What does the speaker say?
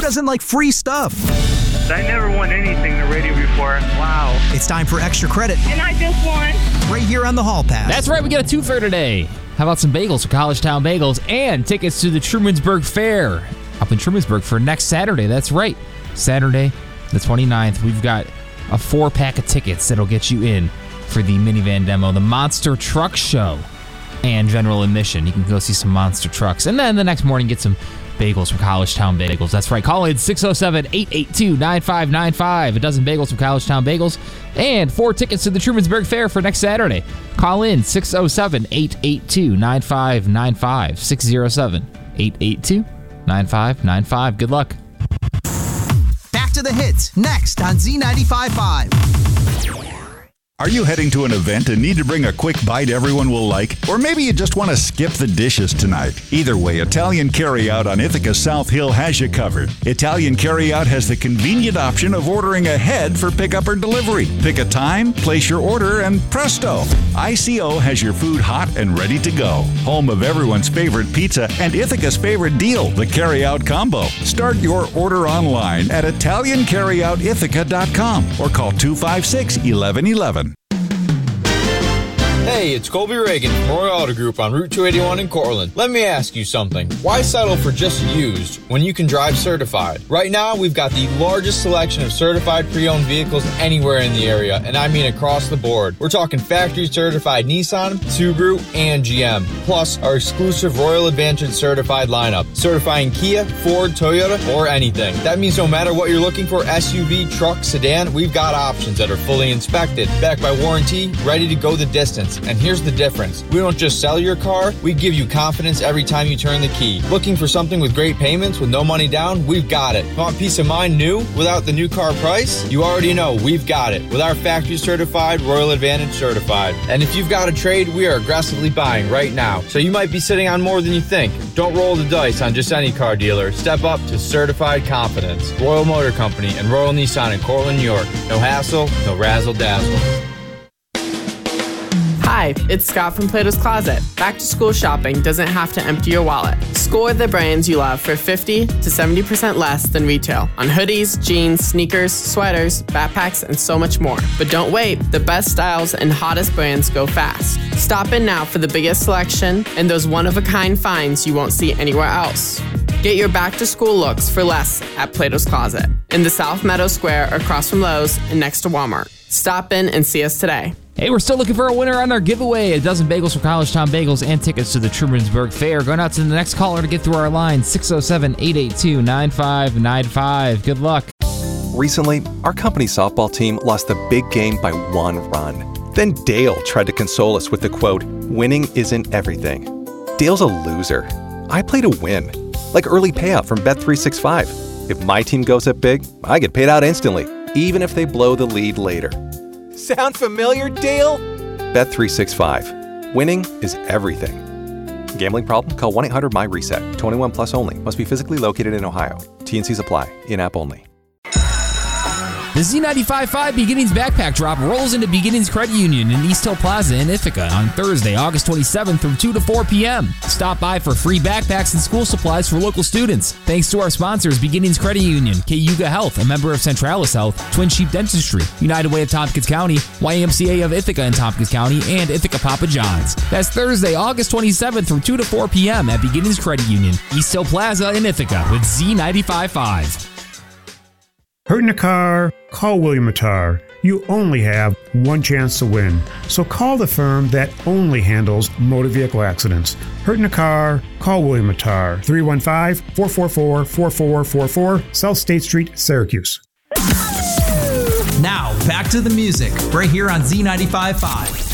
doesn't like free stuff? I never won anything in the radio before. Wow. It's time for extra credit. And I just won. Right here on the Hall Pass. That's right, we got a twofer today. How about some bagels from College Town Bagels and tickets to the Trumansburg Fair up in Trumansburg for next Saturday. That's right. Saturday, the 29th, we've got a 4-pack of tickets that'll get you in for the minivan demo, the Monster Truck Show, and general admission. You can go see some monster trucks. And then the next morning, get some bagels from College Town Bagels. That's right. Call in 607-882-9595. A dozen bagels from College Town Bagels and 4 tickets to the Trumansburg Fair for next Saturday. Call in 607-882-9595. 607-882-9595. Good luck. Back to the hits next on Z95.5. Are you heading to an event and need to bring a quick bite everyone will like? Or maybe you just want to skip the dishes tonight? Either way, Italian Carryout on Ithaca South Hill has you covered. Italian Carryout has the convenient option of ordering ahead for pickup or delivery. Pick a time, place your order, and presto! ICO has your food hot and ready to go. Home of everyone's favorite pizza and Ithaca's favorite deal, the Carryout Combo. Start your order online at ItalianCarryoutIthaca.com or call 256-1111. Hey, it's Colby Reagan from Royal Auto Group on Route 281 in Cortland. Let me ask you something. Why settle for just used when you can drive certified? Right now, we've got the largest selection of certified pre-owned vehicles anywhere in the area, and I mean across the board. We're talking factory certified Nissan, Subaru, and GM, plus our exclusive Royal Advantage certified lineup, certifying Kia, Ford, Toyota, or anything. That means no matter what you're looking for, SUV, truck, sedan, we've got options that are fully inspected, backed by warranty, ready to go the distance. And here's the difference. We don't just sell your car, we give you confidence every time you turn the key. Looking for something with great payments with no money down? We've got it. Want peace of mind new without the new car price? You already know we've got it with our factory certified, Royal Advantage certified. And if you've got a trade, we are aggressively buying right now. So you might be sitting on more than you think. Don't roll the dice on just any car dealer. Step up to certified confidence. Royal Motor Company and Royal Nissan in Cortland, New York. No hassle, no razzle dazzle. Hi, it's Scott from Plato's Closet. Back to school shopping doesn't have to empty your wallet. Score the brands you love for 50 to 70% less than retail on hoodies, jeans, sneakers, sweaters, backpacks, and so much more. But don't wait, the best styles and hottest brands go fast. Stop in now for the biggest selection and those one-of-a-kind finds you won't see anywhere else. Get your back-to-school looks for less at Plato's Closet in the South Meadow Square across from Lowe's and next to Walmart. Stop in and see us today. Hey, we're still looking for a winner on our giveaway. A dozen bagels from College Town Bagels and tickets to the Trumansburg Fair. Going out to the next caller to get through our line, 607-882-9595. Good luck. Recently, our company softball team lost the big game by 1 run. Then Dale tried to console us with the quote, "Winning isn't everything." Dale's a loser. I play to win, like early payout from Bet365. If my team goes up big, I get paid out instantly, even if they blow the lead later. Sound familiar, Dale? Bet365. Winning is everything. Gambling problem? Call 1-800-MY-RESET. 21 plus only. Must be physically located in Ohio. T&Cs apply. In-app only. The Z95.5 Beginnings Backpack Drop rolls into Beginnings Credit Union in East Hill Plaza in Ithaca on Thursday, August 27th from 2 to 4 p.m. Stop by for free backpacks and school supplies for local students. Thanks to our sponsors, Beginnings Credit Union, Cayuga Health, a member of Centralis Health, Twin Sheep Dentistry, United Way of Tompkins County, YMCA of Ithaca and Tompkins County, and Ithaca Papa John's. That's Thursday, August 27th from 2 to 4 p.m. at Beginnings Credit Union, East Hill Plaza in Ithaca with Z95.5. Hurt in a car? Call William Attar. You only have one chance to win. So call the firm that only handles motor vehicle accidents. Hurt in a car? Call William Attar. 315-444-4444, South State Street, Syracuse. Now, back to the music, right here on Z95.5.